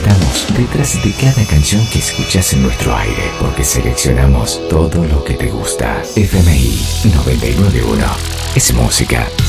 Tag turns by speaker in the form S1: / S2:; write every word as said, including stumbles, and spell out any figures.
S1: Estamos detrás de cada canción que escuchás en nuestro aire, porque seleccionamos todo lo que te gusta. F M I noventa y nueve punto uno es música.